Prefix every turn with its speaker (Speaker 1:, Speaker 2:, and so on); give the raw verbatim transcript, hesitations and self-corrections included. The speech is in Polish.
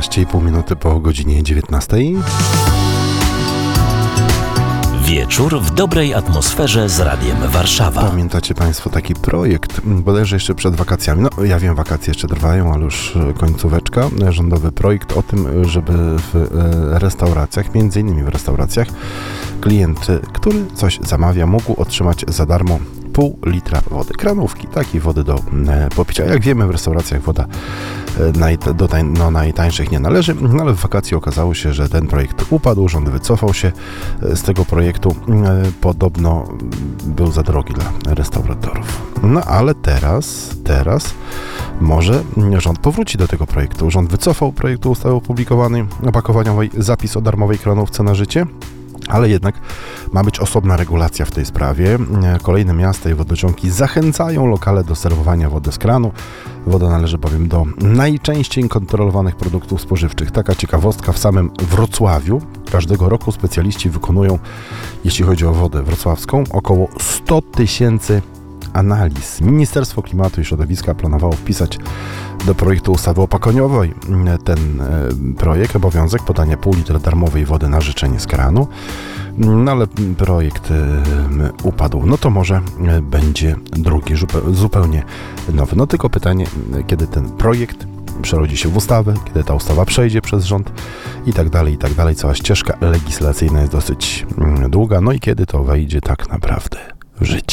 Speaker 1: czternaście i pół minuty po godzinie dziewiętnastej.
Speaker 2: Wieczór w dobrej atmosferze z Radiem Warszawa.
Speaker 1: Pamiętacie Państwo taki projekt, bodajże jeszcze przed wakacjami, no ja wiem, wakacje jeszcze trwają, ale już końcóweczka, rządowy projekt o tym, żeby w restauracjach, między innymi w restauracjach, klient, który coś zamawia, mógł otrzymać za darmo pół litra wody, kranówki, takiej wody do e, popicia. Jak wiemy, w restauracjach woda e, naj, do tań, no, najtańszych nie należy, no, ale w wakacje okazało się, że ten projekt upadł, rząd wycofał się e, z tego projektu. E, podobno był za drogi dla restauratorów. No ale teraz, teraz może rząd powróci do tego projektu. Rząd wycofał projektu ustawy opublikowanej opakowaniowej zapis o darmowej kranówce na życie. Ale jednak ma być osobna regulacja w tej sprawie. Kolejne miasta i wodociągi zachęcają lokale do serwowania wody z kranu. Woda należy bowiem do najczęściej kontrolowanych produktów spożywczych. Taka ciekawostka, w samym Wrocławiu każdego roku specjaliści wykonują, jeśli chodzi o wodę wrocławską, około sto tysięcy analiz. Ministerstwo Klimatu i Środowiska planowało wpisać do projektu ustawy opakowaniowej ten projekt, obowiązek podania pół litra darmowej wody na życzenie z kranu, no ale projekt upadł. No to może będzie drugi, zupełnie nowy. No tylko pytanie, kiedy ten projekt przerodzi się w ustawę, kiedy ta ustawa przejdzie przez rząd i tak dalej, i tak dalej. Cała ścieżka legislacyjna jest dosyć długa, no i kiedy to wejdzie tak naprawdę w życie.